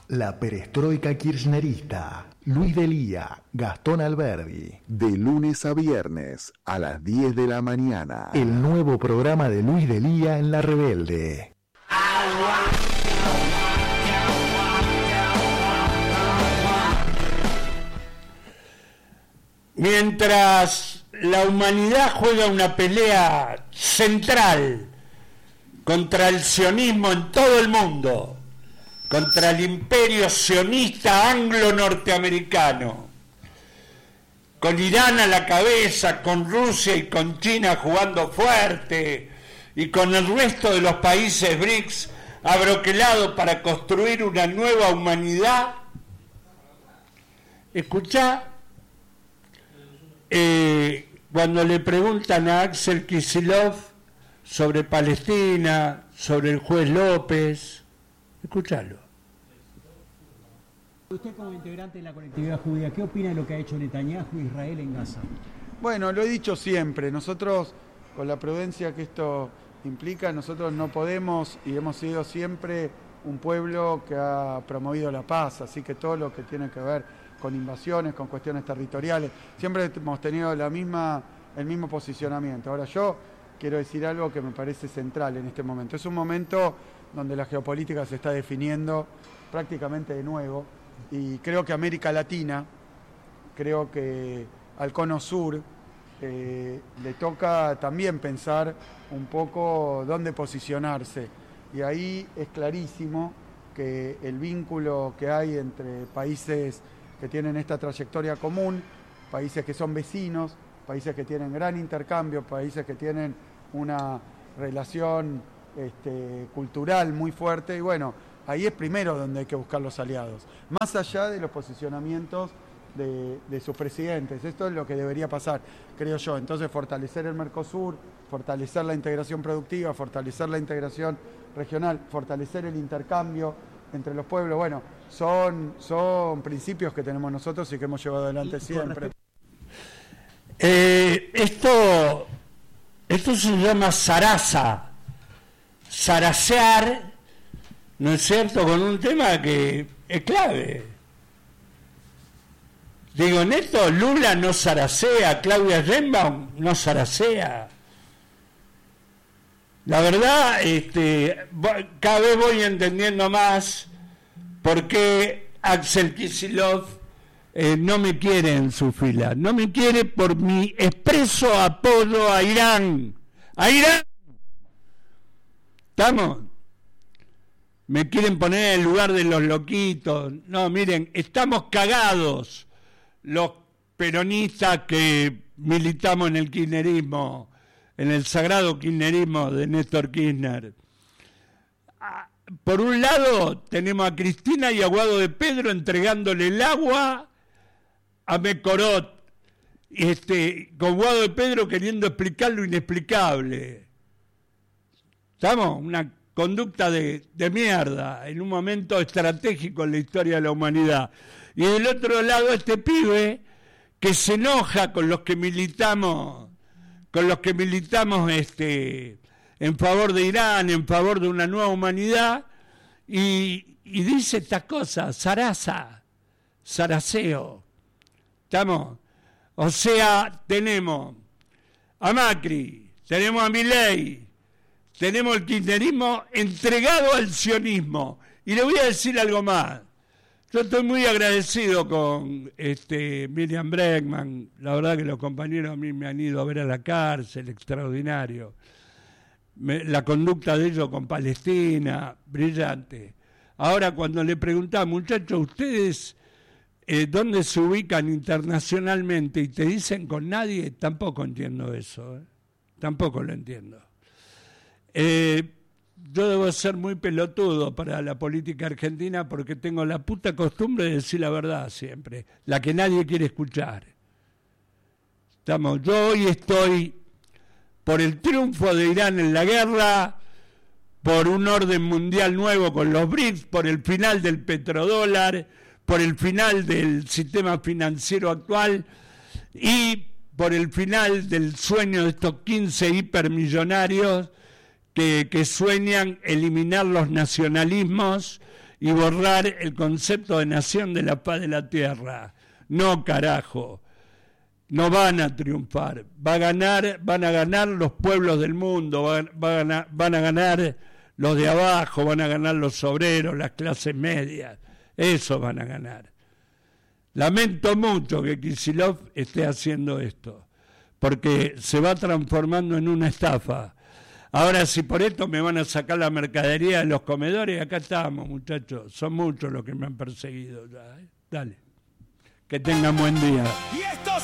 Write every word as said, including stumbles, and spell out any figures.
La perestroika kirchnerista. Luis Delía, Gastón Alberdi. De lunes a viernes a las diez de la mañana. El nuevo programa de Luis Delía en La Rebelde. Mientras la humanidad juega una pelea central contra el sionismo en todo el mundo, contra el imperio sionista anglo-norteamericano, con Irán a la cabeza, con Rusia y con China jugando fuerte, y con el resto de los países B R I C S abroquelado para construir una nueva humanidad. Escuchá, eh, cuando le preguntan a Axel Kicillof sobre Palestina, sobre el juez López, escúchalo. Usted como integrante de la colectividad judía, ¿qué opina de lo que ha hecho Netanyahu e Israel en Gaza? Bueno, lo he dicho siempre, nosotros con la prudencia que esto implica, nosotros no podemos y hemos sido siempre un pueblo que ha promovido la paz, así que todo lo que tiene que ver con invasiones, con cuestiones territoriales, siempre hemos tenido la misma, el mismo posicionamiento. Ahora yo quiero decir algo que me parece central en este momento. Es un momento donde la geopolítica se está definiendo prácticamente de nuevo y creo que América Latina, creo que al Cono Sur eh, le toca también pensar un poco dónde posicionarse. Y ahí es clarísimo que el vínculo que hay entre países que tienen esta trayectoria común, países que son vecinos, países que tienen gran intercambio, países que tienen una relación este, cultural muy fuerte, y bueno, ahí es primero donde hay que buscar los aliados, más allá de los posicionamientos de, de sus presidentes. Esto es lo que debería pasar, creo yo. Entonces, fortalecer el Mercosur, fortalecer la integración productiva, fortalecer la integración regional, fortalecer el intercambio entre los pueblos, bueno, son, son principios que tenemos nosotros y que hemos llevado adelante siempre. Eh, esto, esto se llama zaraza, zarasear, ¿no es cierto?, con un tema que es clave. Digo, en esto Lula no zaracea, Claudia Sheinbaum no zaracea. La verdad, este, cada vez voy entendiendo más por qué Axel Kicillof eh, no me quiere en su fila. No me quiere por mi expreso apoyo a Irán. ¡A Irán! ¿Estamos? Me quieren poner en el lugar de los loquitos. No, miren, estamos cagados los peronistas que militamos en el kirchnerismo, en el sagrado kirchnerismo de Néstor Kirchner. Por un lado tenemos a Cristina y a Guado de Pedro entregándole el agua a Mecorot, este, con Guado de Pedro queriendo explicar lo inexplicable. ¿Estamos? Una conducta de, de mierda en un momento estratégico en la historia de la humanidad. Y del otro lado este pibe que se enoja con los que militamos con los que militamos este, en favor de Irán, en favor de una nueva humanidad, y, y dice estas cosas, zaraza, zaraceo. ¿Estamos? O sea, tenemos a Macri, tenemos a Milei, tenemos el kirchnerismo entregado al sionismo. Y le voy a decir algo más. Yo estoy muy agradecido con este, Miriam Bregman. La verdad que los compañeros a mí me han ido a ver a la cárcel, extraordinario. Me, la conducta de ellos con Palestina, brillante. Ahora, cuando le preguntaba, muchachos, ¿ustedes eh, dónde se ubican internacionalmente? Y te dicen con nadie, tampoco entiendo eso. ¿eh? Tampoco lo entiendo. Eh, Yo debo ser muy pelotudo para la política argentina porque tengo la puta costumbre de decir la verdad siempre, la que nadie quiere escuchar. Estamos, yo hoy estoy por el triunfo de Irán en la guerra, por un orden mundial nuevo con los B R I C S, por el final del petrodólar, por el final del sistema financiero actual y por el final del sueño de estos quince hipermillonarios Que, que sueñan eliminar los nacionalismos y borrar el concepto de nación de la paz de la tierra. No, carajo. No van a triunfar. Va a ganar, van a ganar los pueblos del mundo, van, van, a, van a ganar los de abajo, van a ganar los obreros, las clases medias. Eso van a ganar. Lamento mucho que Kicillof esté haciendo esto, porque se va transformando en una estafa. Ahora, si por esto me van a sacar la mercadería de los comedores, acá estamos, muchachos. Son muchos los que me han perseguido ya, ¿eh? Dale. Que tengan buen día.